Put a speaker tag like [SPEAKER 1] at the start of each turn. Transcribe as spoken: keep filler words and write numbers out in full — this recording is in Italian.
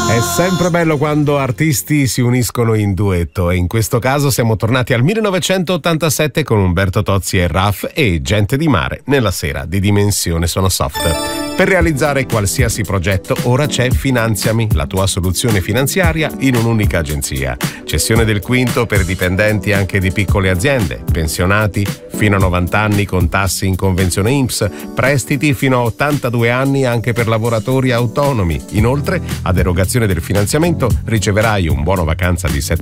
[SPEAKER 1] È sempre bello quando artisti si uniscono in duetto e in questo caso siamo tornati al millenovecentottantasette con Umberto Tozzi e Raf e Gente di Mare nella sera di Dimensione Sono Soft. Per realizzare qualsiasi progetto ora c'è Finanziami, la tua soluzione finanziaria in un'unica agenzia. Cessione del quinto per dipendenti anche di piccole aziende, pensionati fino a novanta anni con tassi in convenzione I N P S, prestiti fino a ottantadue anni anche per lavoratori autonomi. Inoltre, ad erogazione del finanziamento riceverai un buono vacanza di